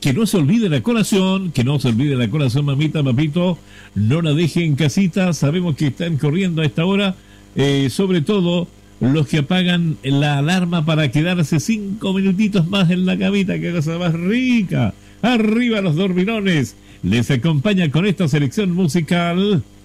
Que no se olvide la colación, que no se olvide la colación, mamita, papito, no la deje en casita, sabemos que están corriendo a esta hora, sobre todo los que apagan la alarma para quedarse 5 minutitos más en la camita, qué cosa más rica. Arriba los dormilones, les acompaña con esta selección musical